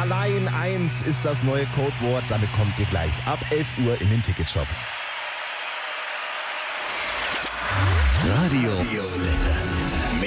Allein 1 ist das neue Codewort. Damit kommt ihr gleich ab 11 Uhr in den Ticketshop. Radio